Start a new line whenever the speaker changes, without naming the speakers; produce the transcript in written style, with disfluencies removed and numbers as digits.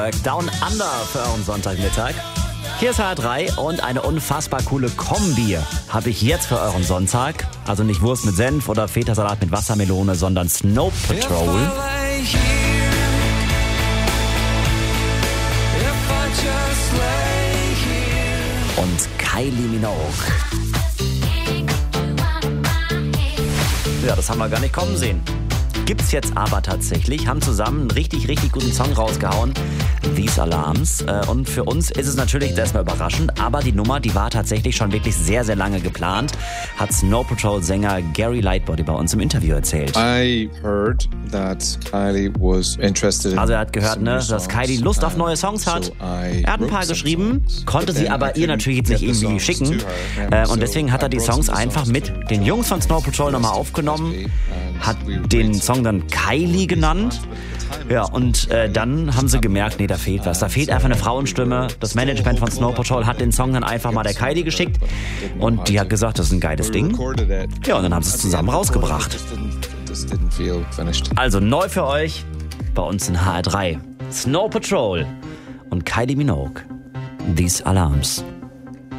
Down Under für euren Sonntagmittag. Hier ist HR3 und eine unfassbar coole Kombi habe ich jetzt für euren Sonntag. Also nicht Wurst mit Senf oder Feta-Salat mit Wassermelone, sondern Snow Patrol. Und Kylie Minogue. Ja, das haben wir gar nicht kommen sehen. Gibt's jetzt aber tatsächlich, haben zusammen einen richtig, richtig guten Song rausgehauen, These Alarms. Und für uns ist es natürlich erstmal überraschend, aber die Nummer, die war tatsächlich schon wirklich sehr, sehr lange geplant, hat Snow Patrol-Sänger Gary Lightbody bei uns im Interview erzählt.
I heard that Kylie was interested in
also er hat gehört, dass Kylie Lust auf neue Songs hat. Er hat ein paar geschrieben, konnte sie aber ihr natürlich jetzt nicht irgendwie schicken. Und deswegen hat er die Songs einfach mit den Jungs von Snow Patrol nochmal aufgenommen, hat den Song dann Kylie genannt. Ja, und dann haben sie gemerkt, nee, da fehlt was. Da fehlt einfach eine Frauenstimme. Das Management von Snow Patrol hat den Song dann einfach mal der Kylie geschickt. Und die hat gesagt, das ist ein geiles Ding. Ja, und dann haben sie es zusammen rausgebracht. Also neu für euch, bei uns in HR3. Snow Patrol und Kylie Minogue. These Alarms.